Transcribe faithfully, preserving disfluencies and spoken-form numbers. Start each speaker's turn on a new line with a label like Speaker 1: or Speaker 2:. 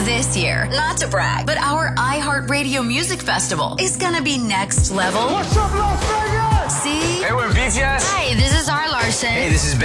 Speaker 1: This year, not to brag, but our iHeartRadio Music Festival is gonna be next level.
Speaker 2: What's up, Las Vegas?
Speaker 1: See?
Speaker 3: Hey, we're in B T S.
Speaker 1: Hi, this is R. Larson.
Speaker 3: Hey, this is Ben.